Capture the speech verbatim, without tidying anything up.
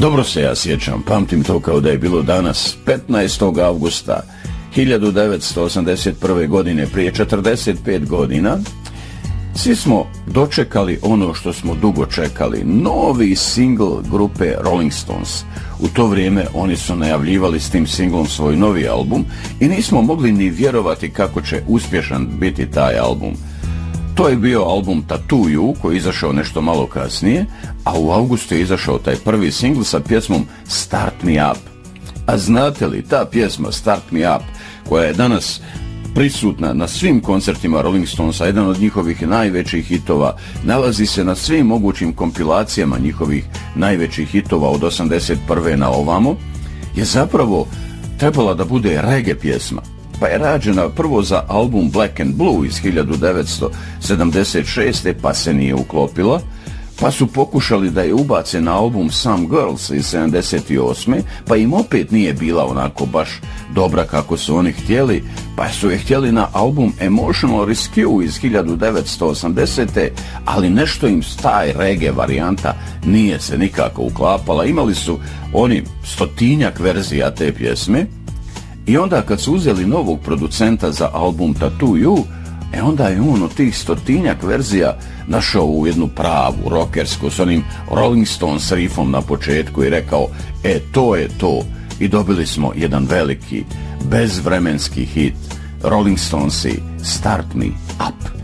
Dobro se ja sjećam, pamtim to kao da je bilo danas, petnaestog avgusta hiljadu devetsto osamdeset prve. godine, prije četrdeset pet godina, svi smo dočekali ono što smo dugo čekali, novi singl grupe Rolling Stones. U to vrijeme oni su najavljivali s tim singlom svoj novi album i nismo mogli ni vjerovati kako će uspješan biti taj album. To je bio album Tattoo You, koji je izašao nešto malo kasnije, a u augustu je izašao taj prvi singl sa pjesmom Start Me Up. A znate li, ta pjesma Start Me Up, koja je danas prisutna na svim koncertima Rolling Stonesa, jedan od njihovih najvećih hitova, nalazi se na svim mogućim kompilacijama njihovih najvećih hitova od osamdeset prve na ovamo, je zapravo trebala da bude reggae pjesma. Pa je rađena prvo za album Black and Blue iz hiljadu devetsto sedamdeset šeste. pa se nije uklopila, pa su pokušali da je ubace na album Some Girls iz sedamdeset osme. pa im opet nije bila onako baš dobra kako su oni htjeli, pa su je htjeli na album Emotional Rescue iz hiljadu devetsto osamdesete. ali nešto im taj reggae varijanta nije se nikako uklapala. Imali su oni stotinjak verzija te pjesme. I onda kad su uzeli novog producenta za album Tattoo You, e onda je on od tih stotinjak verzija našao u jednu pravu rockersku s onim Rolling Stones riffom na početku i rekao, e to je to. I dobili smo jedan veliki, bezvremenski hit, Rolling Stonesi Start Me Up.